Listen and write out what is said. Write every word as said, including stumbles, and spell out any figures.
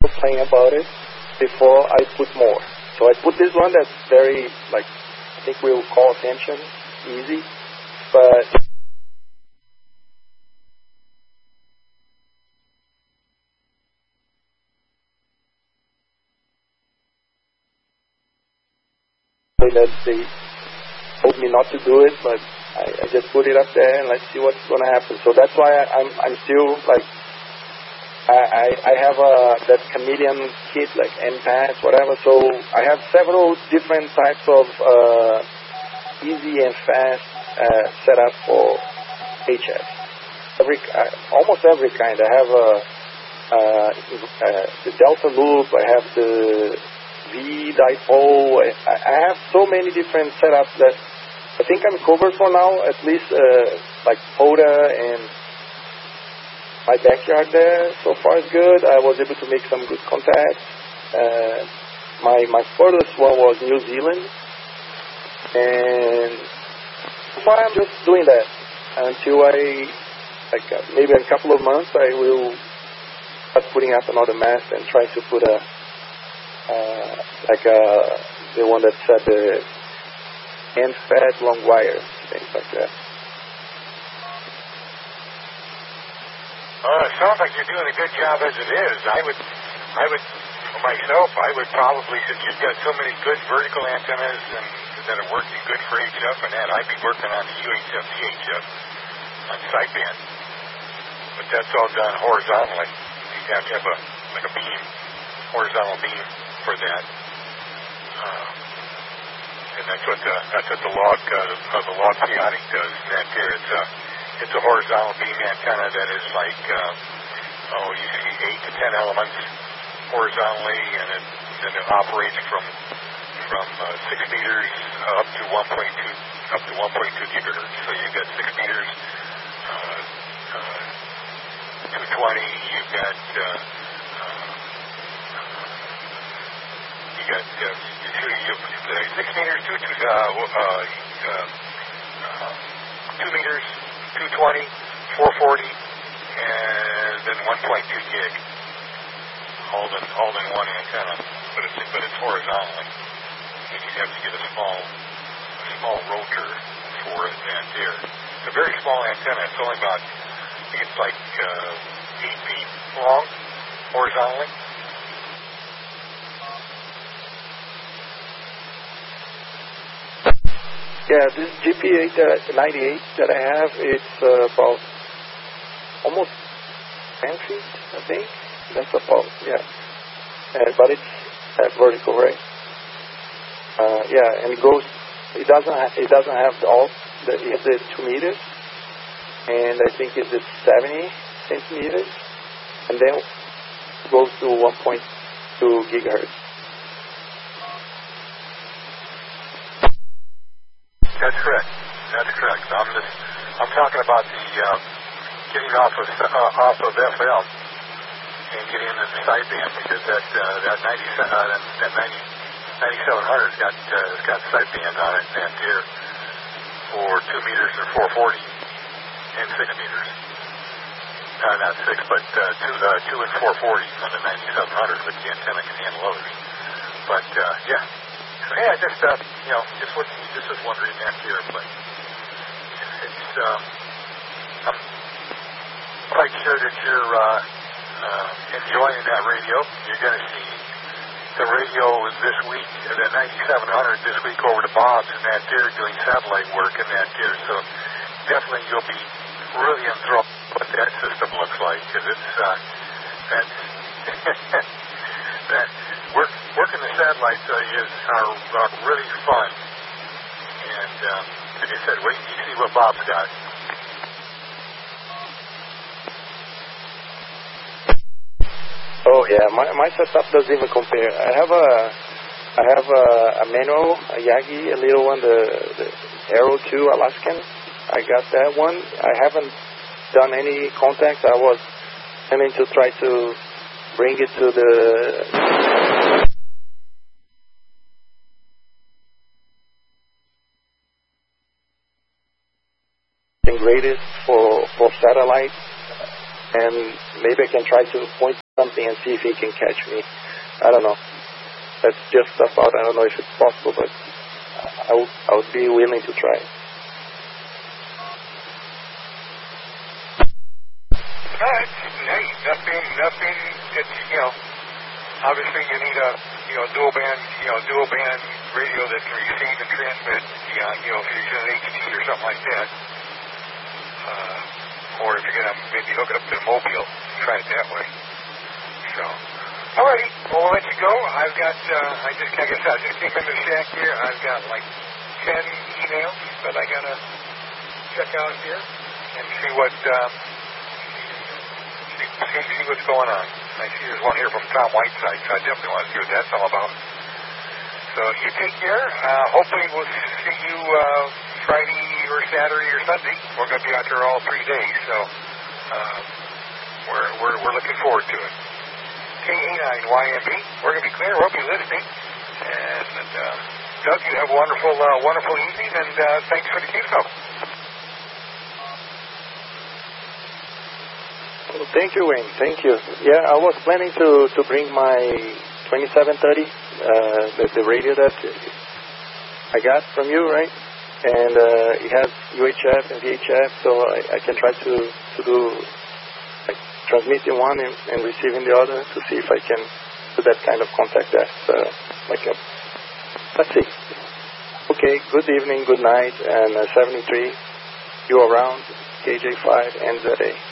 playing about it before I put more. So I put this one that's very, like, I think we'll call attention easy, but that they told me not to do it, but I, I just put it up there and let's see what's going to happen. So that's why I, I'm I'm still like I I, I have a that comedian kit like N PAS whatever. So I have several different types of uh, easy and fast uh, setup for H S. Every uh, almost every kind. I have a uh, uh, the Delta Loop. I have the V dipole. I, I have so many different setups that I think I'm covered for now. At least uh, like POTA and my backyard there so far is good. I was able to make some good contacts. Uh, my my furthest one was New Zealand, and so far I'm just doing that until I like uh, maybe in a couple of months I will start putting up another mast and try to put a Uh, like uh, the one that said the end fed long wire, things like that. Well, it sounds like you're doing a good job as it is. I would, I would, for myself, I would probably, since you've got so many good vertical antennas and that are working good for H F and that, I'd be working on the U H F, C H F on sideband. But that's all done horizontally. You have to have a like a beam, horizontal beam for that, uh, and that's what the that's what the log uh, the log chaotic does. That there, it's a it's a horizontal beam antenna that is like uh, oh you see eight to ten elements horizontally, and it and it operates from from uh, six meters up to one point two up to one point two gigahertz. So you've got six meters, uh, uh, two twenty. You've got uh, You got uh, two, you, uh, six meters, two, two, uh, uh, uh, uh, two meters, two twenty, four forty, and then one point two gig, all in all in one antenna, but it's but it's horizontally. And you have to get a small a small rotor for it and there. It's a very small antenna. It's only about I think it's like uh, eight feet long horizontally. Yeah, this G P eight ninety-eight that I have, it's uh, about almost ten feet, I think. That's about, yeah. Uh, but it's uh, vertical, right? Uh, yeah, and it goes, it doesn't, ha- it doesn't have the all, the, it's the two meters, and I think it's the seventy centimeters, and then it goes to one point two gigahertz. That's correct. That's correct. I'm just, I'm talking about the uh, getting off of uh, off of F M and getting into the sideband because that uh, that ninety uh, that, that ninety ninety-seven hundred's got uh, it's got sideband on it and there for two meters or four forty and six meters. Uh, not six, but uh, two uh, two and four forty on the ninety-seven hundred, but the antenna can handle others. But uh, yeah. So, yeah, just, uh, you know, just what just was wondering that here, but it's, um, I'm quite sure that you're uh, uh, enjoying that radio. You're going to see the radio this week, the ninety-seven hundred this week over to Bob's and that there doing satellite work and that there, so definitely you'll be really enthralled what that system looks like, because it's, uh, that's, that, Work, working the satellites uh, is are, are really fun, and um, like I said, wait and see what Bob's got. Oh yeah, my my setup doesn't even compare. I have a I have a, a manual, a Yagi, a little one, the, the Aero two Alaskan. I got that one. I haven't done any contacts. I was planning to try to bring it to the greatest for for satellite, and maybe I can try to point something and see if he can catch me. I don't know. That's just a thought. I don't know if it's possible, but I would, I would be willing to try. No, it's, hey, nothing, nothing, it's, you know, obviously you need a, you know, dual band, you know, dual band radio that can receive and transmit, you know, you know if you're using an H T or something like that. Uh, or if you're going to maybe hook it up to the mobile, try it that way. So, alrighty, well, we'll let you go. I've got, uh, I just, like I said, I just came into the shack here. I've got like ten emails that I got to check out here and see what, um, see, see, see what's going on. I see there's one here from Tom Whiteside, so I definitely want to see what that's all about. So you take care. Uh, hopefully we'll see you uh, Friday or Saturday or Sunday. We're going to be out there all three days, so uh, we're, we're, we're looking forward to it. K A nine Y M B. We're going to be clear. We'll be listening. And, and uh, Doug, you have a wonderful, uh, wonderful evening, and uh, thanks for the Q S O. Thank you, Wayne. Thank you. Yeah, I was planning to, to bring my twenty-seven thirty, uh, the, the radio that I got from you, right? And uh, it has U H F and V H F, so I, I can try to, to do like transmitting one and, and receiving the other to see if I can do that kind of contact there. So, like a, let's see. Okay, good evening, good night, and uh, seventy-three, you around, K J five, N Z A.